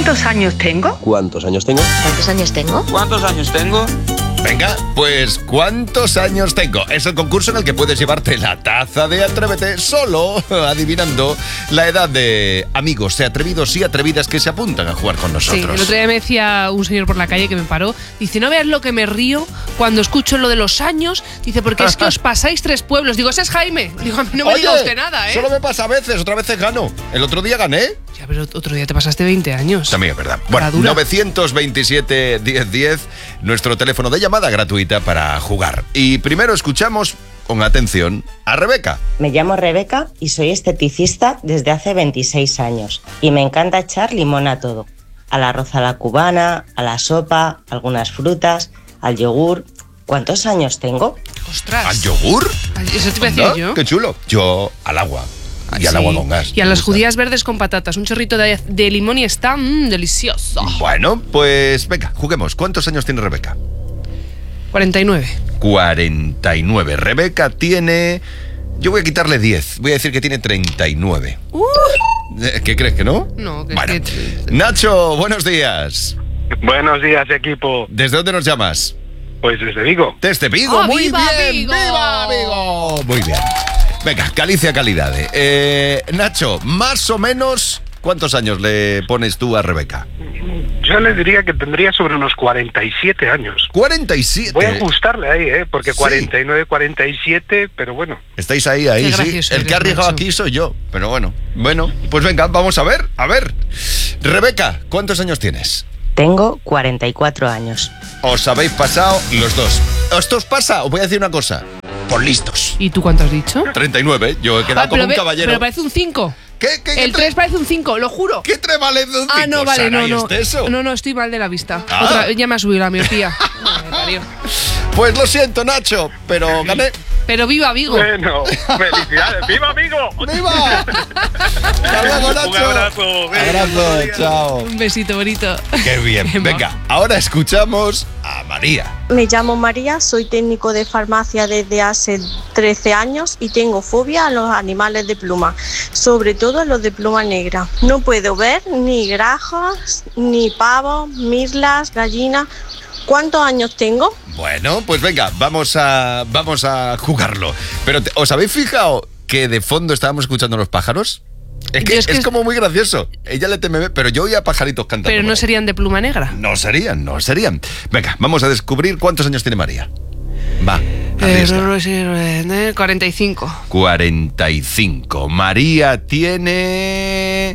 ¿Cuántos años tengo? ¿Cuántos años tengo? ¿Cuántos años tengo? ¿Cuántos años tengo? Venga, pues ¿cuántos años tengo? Es el concurso en el que puedes llevarte la taza de Atrévete solo adivinando la edad de amigos atrevidos y atrevidas que se apuntan a jugar con nosotros. Sí, el otro día me decía un señor por la calle que me paró. Dice, no veas lo que me río cuando escucho lo de los años. Dice, porque es que os pasáis 3 pueblos. Digo, ese es Jaime. Digo, a mí no me diga usted nada, ¿eh? Solo me pasa a veces, otras veces gano. El otro día gané. Ya, pero otro día te pasaste 20 años. También es verdad. Bueno, 927-1010, nuestro teléfono de llamada gratuita para jugar. Y primero escuchamos con atención a Rebeca. Me llamo Rebeca y soy esteticista desde hace 26 años. Y me encanta echar limón a todo. Al arroz a la cubana, a la sopa, a algunas frutas, al yogur. ¿Cuántos años tengo? ¡Ostras! ¿Al yogur? Eso te iba a decir yo. ¡Qué chulo! Yo al agua. Y al agua con gas. Y a las judías verdes con patatas. Un chorrito de limón y está delicioso. Bueno, pues venga, juguemos. ¿Cuántos años tiene Rebeca? 49. 49. Rebeca tiene... Yo voy a quitarle 10. Voy a decir que tiene 39. ¿Qué crees que no? No, bueno. Nacho, buenos días. Buenos días, equipo. ¿Desde dónde nos llamas? Pues desde Vigo. Desde Vigo, ¡Oh, muy viva bien. Vigo! ¡Viva Vigo! Muy bien. Venga, Galicia Calidades. Nacho, más o menos, ¿cuántos años le pones tú a Rebeca? Yo le diría que tendría sobre unos 47 años. 47. Voy a ajustarle ahí, porque Sí. 49, 47, pero bueno. Estáis ahí, Qué sí. gracioso El que ha eres, arriesgado Nacho. aquí soy yo. Pero bueno, pues venga, vamos a ver. Rebeca, ¿cuántos años tienes? Tengo 44 años. Os habéis pasado los dos. ¿Esto os pasa? Os voy a decir una cosa. Por listos. ¿Y tú cuánto has dicho? 39. Yo he quedado como un caballero. Pero parece un 5. ¿Qué El 3 parece un 5, lo juro. ¿Qué 3 vale de un 5? Ah, no, vale, Sara, no, ¿y no. eso? No, estoy mal de la vista. Ah. Ya me ha subido la miopía. No, me parió. Pues lo siento, Nacho, pero gané. Pero viva Vigo. Bueno, felicidades. ¡Viva, amigo! ¡Viva! Hasta luego, Nacho. Un abrazo. Abrazo, chao. Un besito bonito. Qué bien. Qué Venga, ahora escuchamos a María. Me llamo María, soy técnico de farmacia desde hace 13 años y tengo fobia a los animales de pluma, sobre todo a los de pluma negra. No puedo ver ni granjas, ni pavos, mirlas, gallinas. ¿Cuántos años tengo? Bueno, pues venga, vamos a jugarlo. Pero ¿os habéis fijado que de fondo estábamos escuchando los pájaros? Es que es como muy gracioso. Ella le teme, pero yo oía pajaritos cantando. Pero no serían de pluma negra. No serían. Venga, vamos a descubrir cuántos años tiene María. Va, arriesga. 45. 45. María tiene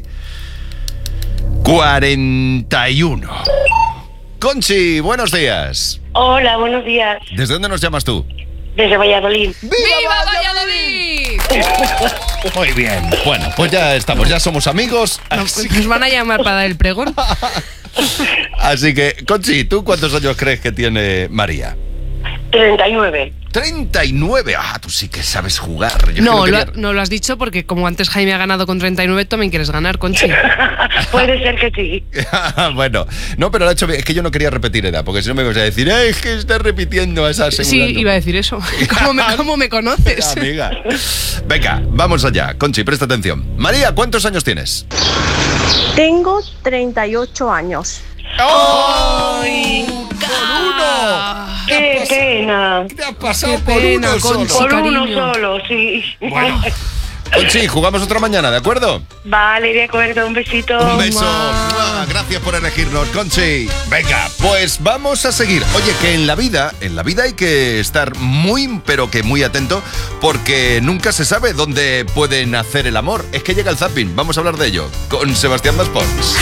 41. Conchi, buenos días. Hola, buenos días. ¿Desde dónde nos llamas tú? Desde Valladolid. ¡Viva Valladolid! Muy bien. Bueno, pues ya estamos, ya somos amigos. Nos van a llamar para dar el pregón. Así que, Conchi, ¿tú cuántos años crees que tiene María? 39. 39. Ah, tú sí que sabes jugar. Yo No, creo que no lo has dicho porque como antes Jaime ha ganado con 39, tú también quieres ganar, Conchi. Puede ser que sí. Bueno, no, pero lo he hecho bien. Es que yo no quería repetir edad, porque si no me ibas a decir, es que estás repitiendo a esa segunda. Sí, iba a decir eso. ¿Cómo me conoces? Amiga. Venga, vamos allá. Conchi, presta atención. María, ¿cuántos años tienes? Tengo 38 años. ¡Ay! ¡Por uno! ¡Qué pena! Te has pasado Qué por pena, uno solo. Conchi. Por uno cariño. solo, sí. Bueno, Conchi, jugamos otra mañana, ¿de acuerdo? Vale, de acuerdo, un besito. Un beso. ¡Mua! Gracias por elegirnos, Conchi. Venga, pues vamos a seguir. Oye, que en la vida hay que estar muy, pero que muy atento, porque nunca se sabe dónde puede nacer el amor. Es que llega el zapping. Vamos a hablar de ello con Sebastián Maspons.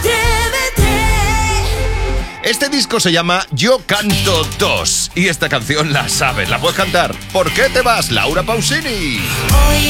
Este disco se llama Yo Canto 2 y esta canción la sabes, la puedes cantar. ¿Por qué te vas, Laura Pausini? Hoy